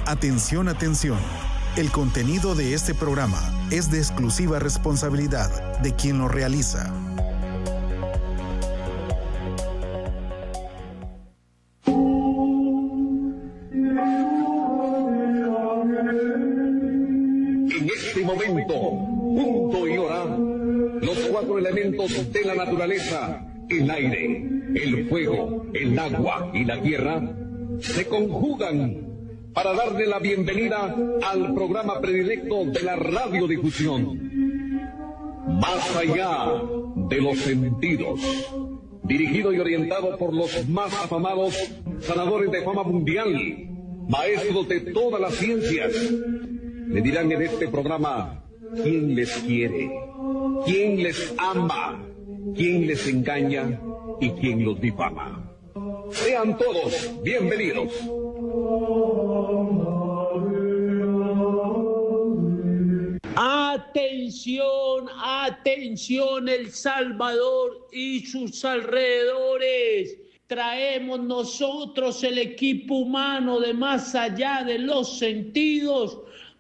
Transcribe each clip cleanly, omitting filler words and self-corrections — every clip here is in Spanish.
Atención, atención. El contenido de este programa es de exclusiva responsabilidad de quien lo realiza. En este momento, punto y hora, los cuatro elementos de la naturaleza, el aire, el fuego, el agua y la tierra, se conjugan para darle la bienvenida al programa predilecto de la radiodifusión, Más allá de los sentidos, dirigido y orientado por los más afamados sanadores de fama mundial, maestros de todas las ciencias. Le dirán en este programa quién les quiere, quién les ama, quién les engaña y quién los difama. Sean todos bienvenidos. Atención, atención, El Salvador y sus alrededores. Traemos nosotros el equipo humano de Más allá de los sentidos,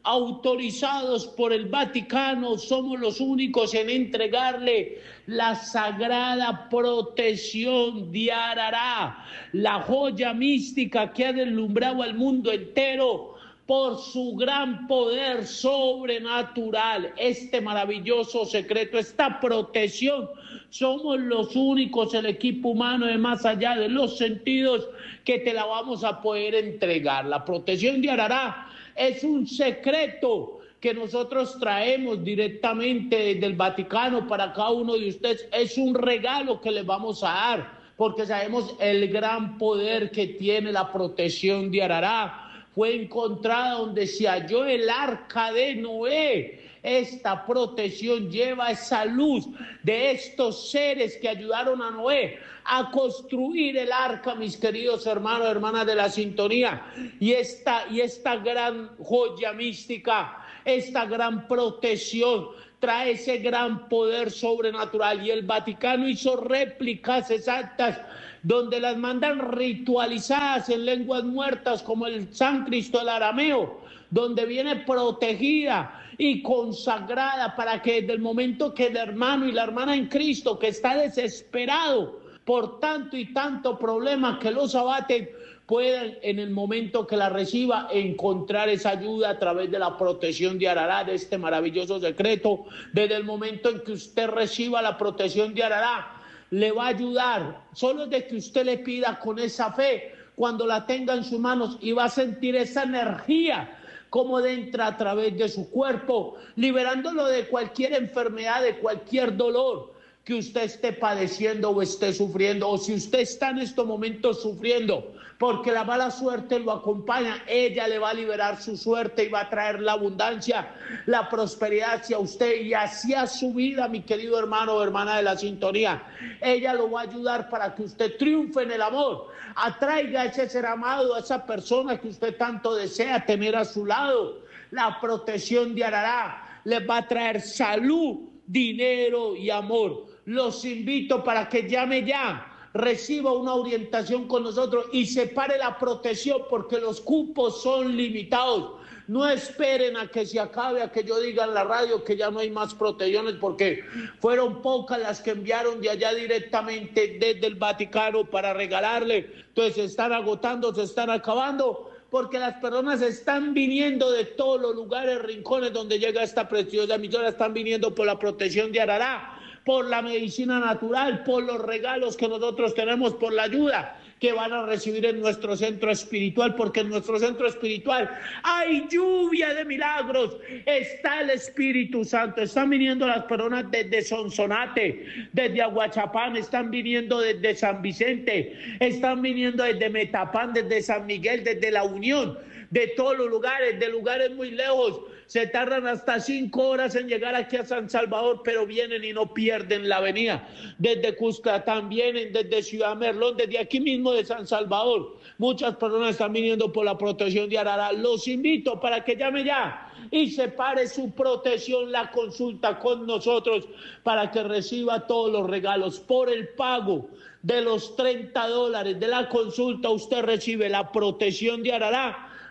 autorizados por el Vaticano. Somos los únicos en entregarle la sagrada protección de Arará, la joya mística que ha deslumbrado al mundo entero por su gran poder sobrenatural. Este maravilloso secreto, esta protección, somos los únicos, el equipo humano de Más allá de los sentidos, que te la vamos a poder entregar. La protección de Arará es un secreto que nosotros traemos directamente desde el Vaticano para cada uno de ustedes. Es un regalo que les vamos a dar, porque sabemos el gran poder que tiene la protección de Arará. Fue encontrada donde se halló el arca de Noé. Esta protección lleva esa luz de estos seres que ayudaron a Noé a construir el arca, mis queridos hermanos, hermanas de la sintonía. Y esta gran joya mística, esta gran protección, trae ese gran poder sobrenatural. Y el Vaticano hizo réplicas exactas donde las mandan ritualizadas en lenguas muertas como el sánscrito, el arameo, donde viene protegida y consagrada para que desde el momento que el hermano y la hermana en Cristo, que está desesperado por tanto y tanto problema que los abaten, puedan en el momento que la reciba encontrar esa ayuda a través de la protección de Arará, de este maravilloso secreto. Desde el momento en que usted reciba la protección de Arará, le va a ayudar, solo de que usted le pida con esa fe, cuando la tenga en sus manos, y va a sentir esa energía como entra a través de su cuerpo, liberándolo de cualquier enfermedad, de cualquier dolor que usted esté padeciendo o esté sufriendo, o si usted está en estos momentos sufriendo porque la mala suerte lo acompaña, ella le va a liberar su suerte y va a traer la abundancia, la prosperidad hacia usted y hacia su vida, mi querido hermano o hermana de la sintonía. Ella lo va a ayudar para que usted triunfe en el amor, atraiga a ese ser amado, a esa persona que usted tanto desea tener a su lado. La protección de Arará les va a traer salud, dinero y amor. Los invito para que llame ya, reciba una orientación con nosotros y separe la protección, porque los cupos son limitados. No esperen a que se acabe, a que yo diga en la radio que ya no hay más protecciones, porque fueron pocas las que enviaron de allá directamente desde el Vaticano para regalarle. Entonces se están agotando, se están acabando, porque las personas están viniendo de todos los lugares, rincones donde llega esta preciosa emisora, están viniendo por la protección de Arará, por la medicina natural, por los regalos que nosotros tenemos, por la ayuda que van a recibir en nuestro centro espiritual, porque en nuestro centro espiritual hay lluvia de milagros, está el Espíritu Santo, están viniendo las personas desde Sonsonate, desde Aguachapán, están viniendo desde San Vicente, están viniendo desde Metapán, desde San Miguel, desde La Unión, de todos los lugares, de lugares muy lejos. Se tardan hasta 5 horas en llegar aquí a San Salvador, pero vienen y no pierden la avenida. Desde Cuscatán vienen, desde Ciudad Merlón, desde aquí mismo de San Salvador. Muchas personas están viniendo por la protección de Arará. Los invito para que llame ya y separe su protección, la consulta con nosotros, para que reciba todos los regalos. Por el pago de los $30 de la consulta, usted recibe la protección de Arará,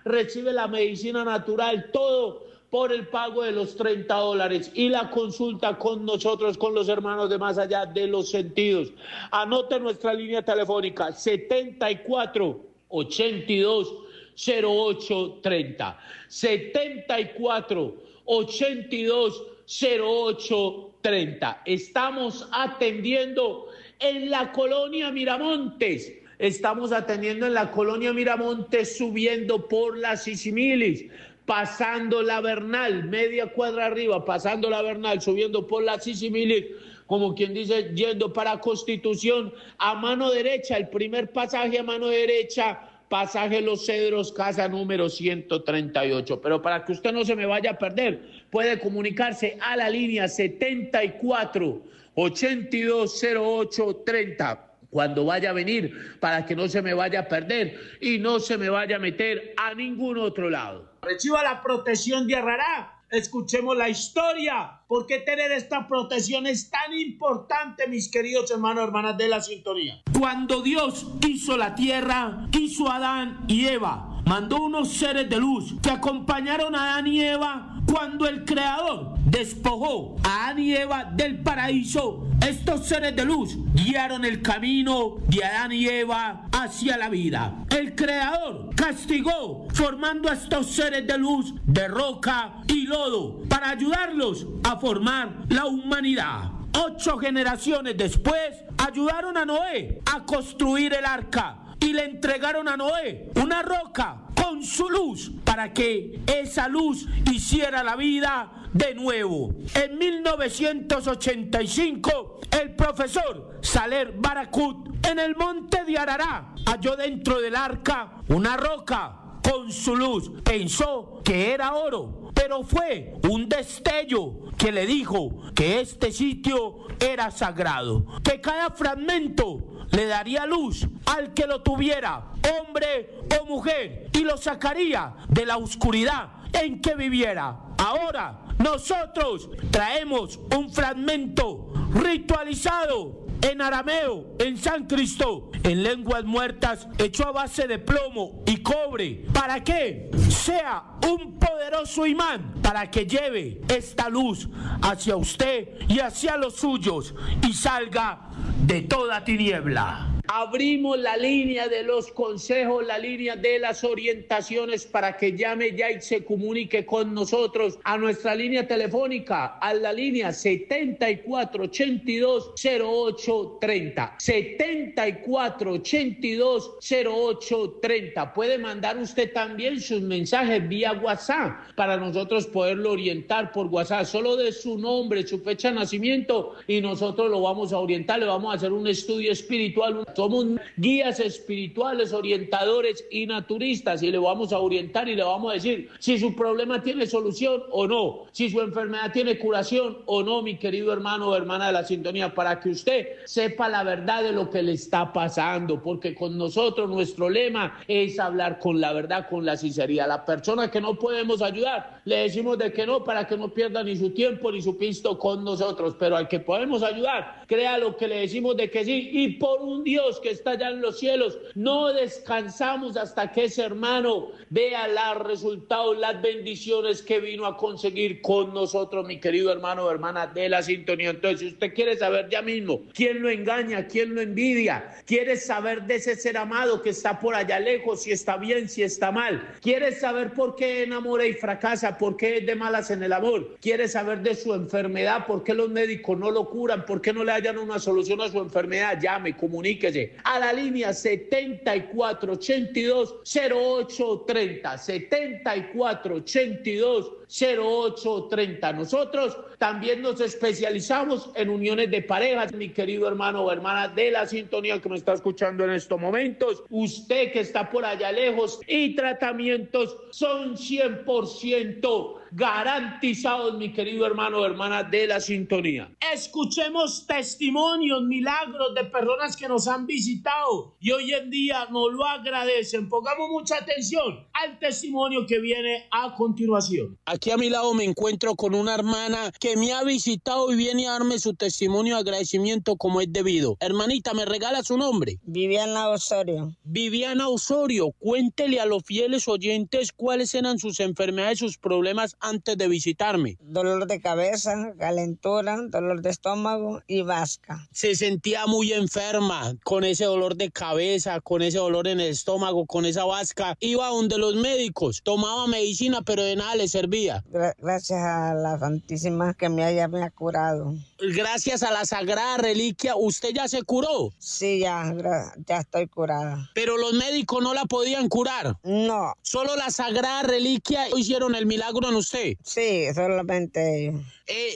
recibe la medicina natural, todo por el pago de los $30 y la consulta con nosotros, con los hermanos de Más Allá de los Sentidos. Anote nuestra línea telefónica 74-82-0830. 74-82-0830. Estamos atendiendo en la colonia Miramontes. Subiendo por la Sisimilis, pasando la Bernal, media cuadra arriba, pasando la Bernal, subiendo por la Sisimilis, como quien dice, yendo para Constitución, a mano derecha, el primer pasaje a mano derecha, pasaje Los Cedros, casa número 138. Pero para que usted no se me vaya a perder, puede comunicarse a la línea 74-82-0830. Cuando vaya a venir, para que no se me vaya a perder y no se me vaya a meter a ningún otro lado. Reciba la protección de Arrará. Escuchemos la historia. ¿Por qué tener esta protección es tan importante, mis queridos hermanos y hermanas de la sintonía? Cuando Dios hizo la tierra, hizo a Adán y Eva. Mandó unos seres de luz que acompañaron a Adán y Eva cuando el Creador despojó a Adán y Eva del paraíso. Estos seres de luz guiaron el camino de Adán y Eva hacia la vida. El Creador castigó formando a estos seres de luz de roca y lodo para ayudarlos a formar la humanidad. 8 generaciones después ayudaron a Noé a construir el arca y le entregaron a Noé una roca con su luz para que esa luz hiciera la vida de nuevo. En 1985, el profesor Saler Barakut en el monte de Arará halló dentro del arca una roca con su luz. Pensó que era oro, pero fue un destello que le dijo que este sitio era sagrado, que cada fragmento le daría luz al que lo tuviera, hombre o mujer, y lo sacaría de la oscuridad en que viviera. Ahora nosotros traemos un fragmento ritualizado en arameo, en sánscrito, en lenguas muertas, hecho a base de plomo y cobre. ¿Para qué? Sea un poderoso imán para que lleve esta luz hacia usted y hacia los suyos y salga de toda tiniebla. Abrimos la línea de los consejos, la línea de las orientaciones para que llame ya y se comunique con nosotros a nuestra línea telefónica, a la línea 74-82-0830. 74-82-0830. Puede mandar usted también sus mensajes vía WhatsApp para nosotros poderlo orientar por WhatsApp. Solo de su nombre, su fecha de nacimiento y nosotros lo vamos a orientar, le vamos a hacer un estudio espiritual. Somos guías espirituales, orientadores y naturistas y le vamos a orientar y le vamos a decir si su problema tiene solución o no, si su enfermedad tiene curación o no, mi querido hermano o hermana de la sintonía, para que usted sepa la verdad de lo que le está pasando, porque con nosotros nuestro lema es hablar con la verdad, con la sinceridad. La persona que no podemos ayudar, le decimos de que no para que no pierda ni su tiempo ni su pisto con nosotros, pero al que podemos ayudar, crea lo que le decimos de que sí, y por un Dios que está allá en los cielos, no descansamos hasta que ese hermano vea los resultados, las bendiciones que vino a conseguir con nosotros, mi querido hermano o hermana de la sintonía. Entonces, si usted quiere saber ya mismo quién lo engaña, quién lo envidia, quiere saber de ese ser amado que está por allá lejos, si está bien, si está mal, quiere saber por qué enamora y fracasa, por qué es de malas en el amor, quiere saber de su enfermedad, por qué los médicos no lo curan, por qué no le hallan una solución a su enfermedad, llame, comuníquese a la línea 74-82-0830, 74-82-0830. Nosotros también nos especializamos en uniones de parejas, mi querido hermano o hermana de la sintonía que me está escuchando en estos momentos, usted que está por allá lejos, y tratamientos son 100% garantizados, mi querido hermano o hermana de la sintonía. Escuchemos testimonios, milagros de personas que nos han visitado y hoy en día nos lo agradecen. Pongamos mucha atención al testimonio que viene a continuación. Aquí a mi lado me encuentro con una hermana que me ha visitado y viene a darme su testimonio de agradecimiento como es debido. Hermanita, ¿me regala su nombre? Viviana Osorio. Viviana Osorio, cuéntele a los fieles oyentes cuáles eran sus enfermedades, sus problemas antes de visitarme. Dolor de cabeza, calentura, dolor de estómago y vasca. Se sentía muy enferma, con ese dolor de cabeza, con ese dolor en el estómago, con esa vasca. Iba donde los médicos, tomaba medicina, pero de nada le servía. Gracias a la Santísima que me ha curado. Gracias a la Sagrada Reliquia, ¿usted ya se curó? Sí, ya estoy curada. Pero los médicos no la podían curar. No. Solo la Sagrada Reliquia hicieron el milagro en usted. Sí, solamente ellos.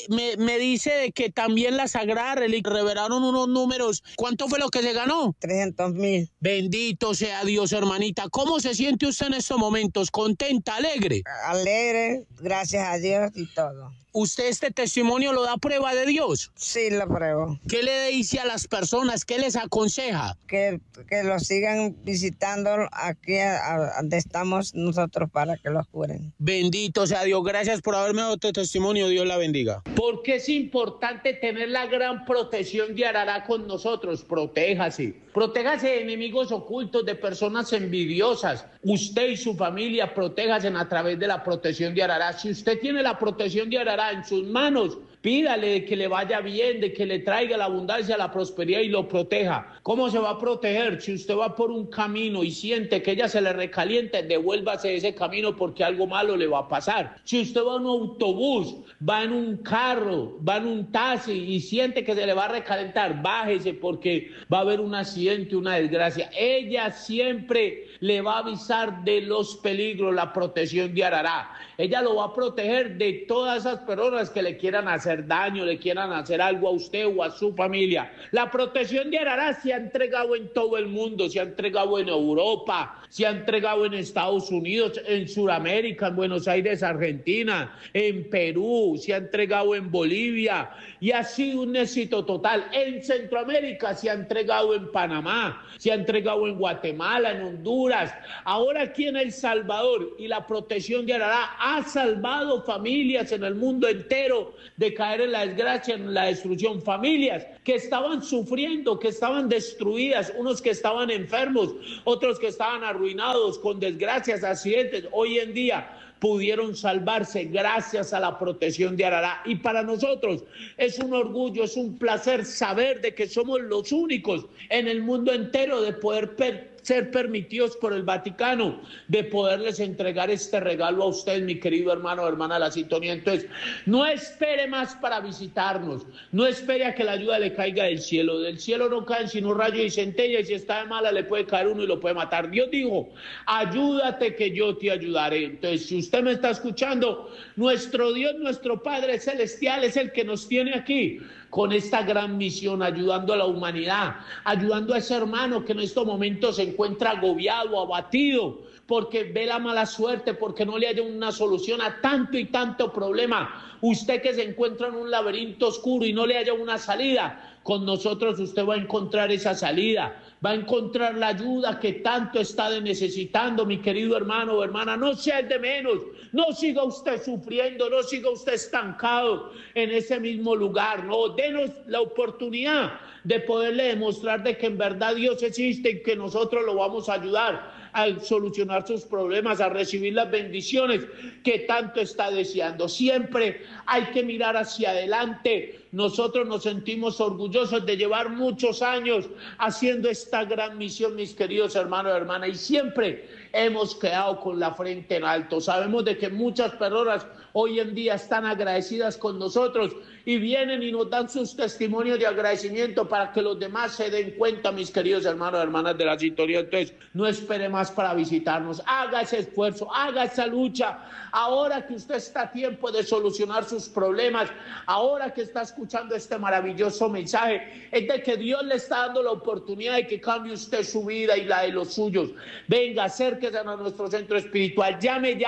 Me dice de que también la Sagrada Reliquia revelaron unos números. ¿Cuánto fue lo que se ganó? 300,000. Bendito sea Dios, hermanita. ¿Cómo se siente usted en estos momentos? ¿Contenta, alegre? Alegre, gracias a Dios y todo. ¿Usted este testimonio lo da prueba de Dios? Sí, lo pruebo. ¿Qué le dice a las personas? ¿Qué les aconseja? Que lo sigan visitando aquí donde estamos nosotros para que los curen. Bendito sea Dios. Gracias por haberme dado tu testimonio. Dios la bendiga. Porque es importante tener la gran protección de Arará con nosotros. Protéjase. Protéjase de enemigos ocultos, de personas envidiosas. Usted y su familia protéjase a través de la protección de Arará. Si usted tiene la protección de Arará en sus manos, pídale de que le vaya bien, de que le traiga la abundancia, la prosperidad y lo proteja. ¿Cómo se va a proteger? Si usted va por un camino y siente que ella se le recalienta, devuélvase de ese camino porque algo malo le va a pasar. Si usted va en un autobús, va en un carro, va en un taxi y siente que se le va a recalentar, bájese porque va a haber un accidente, una desgracia. Ella siempre le va a avisar de los peligros, la protección de Arará. Ella lo va a proteger de todas esas personas que le quieran hacer daño, le quieran hacer algo a usted o a su familia. La protección de Arará se ha entregado en todo el mundo, se ha entregado en Europa, se ha entregado en Estados Unidos, en Sudamérica, en Buenos Aires, Argentina, en Perú, se ha entregado en Bolivia y ha sido un éxito total. En Centroamérica se ha entregado en Panamá, se ha entregado en Guatemala, en Honduras, ahora aquí en El Salvador, y la protección de Arará ha salvado familias en el mundo entero de caer en la desgracia, en la destrucción. Familias que estaban sufriendo, que estaban destruidas, unos que estaban enfermos, otros que estaban arruinados con desgracias, accidentes. Hoy en día pudieron salvarse gracias a la protección de Arará. Y para nosotros es un orgullo, es un placer saber de que somos los únicos en el mundo entero de poder ser permitidos por el Vaticano, de poderles entregar este regalo a usted, mi querido hermano o hermana de la sintonía. Entonces, no espere más para visitarnos, no espere a que la ayuda le caiga del cielo no caen sino rayos y centellas, y si está de mala le puede caer uno y lo puede matar. Dios dijo, ayúdate que yo te ayudaré. Entonces, si usted me está escuchando, nuestro Dios, nuestro Padre Celestial es el que nos tiene aquí con esta gran misión, ayudando a la humanidad, ayudando a ese hermano que en estos momentos se encuentra agobiado, abatido, porque ve la mala suerte, porque no le haya una solución a tanto y tanto problema. Usted que se encuentra en un laberinto oscuro y no le haya una salida, con nosotros usted va a encontrar esa salida, va a encontrar la ayuda que tanto está necesitando, mi querido hermano o hermana. No sea el de menos, no siga usted sufriendo, no siga usted estancado en ese mismo lugar, no, denos la oportunidad de poderle demostrar de que en verdad Dios existe y que nosotros lo vamos a ayudar a solucionar sus problemas, a recibir las bendiciones que tanto está deseando. Siempre hay que mirar hacia adelante. Nosotros nos sentimos orgullosos de llevar muchos años haciendo esta gran misión, mis queridos hermanos y hermanas, y siempre hemos quedado con la frente en alto. Sabemos de que muchas personas hoy en día están agradecidas con nosotros y vienen y nos dan sus testimonios de agradecimiento para que los demás se den cuenta, mis queridos hermanos y hermanas de la sintonía. Entonces, no espere más para visitarnos, haga ese esfuerzo, haga esa lucha. Ahora que usted está a tiempo de solucionar sus problemas, ahora que está escuchando este maravilloso mensaje, es de que Dios le está dando la oportunidad de que cambie usted su vida y la de los suyos. Venga, acérquese a nuestro centro espiritual, llame ya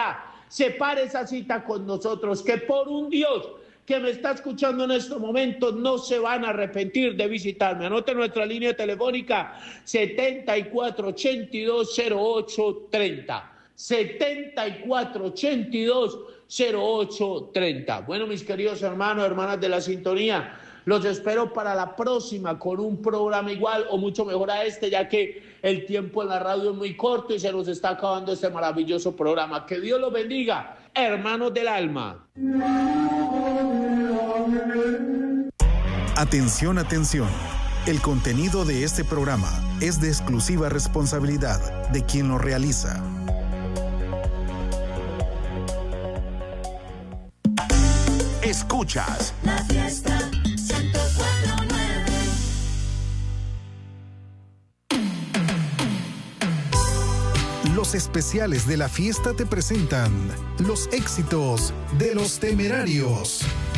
separe esa cita con nosotros, que por un Dios que me está escuchando en estos momentos no se van a arrepentir de visitarme. Anote nuestra línea telefónica 74820830. 74820830. Bueno, mis queridos hermanos, hermanas de la sintonía, los espero para la próxima con un programa igual o mucho mejor a este, ya que el tiempo en la radio es muy corto y se nos está acabando este maravilloso programa. Que Dios los bendiga, hermanos del alma. Atención, atención. El contenido de este programa es de exclusiva responsabilidad de quien lo realiza. Escuchas La Fiesta 104.9. Los especiales de la fiesta te presentan los éxitos de Los Temerarios.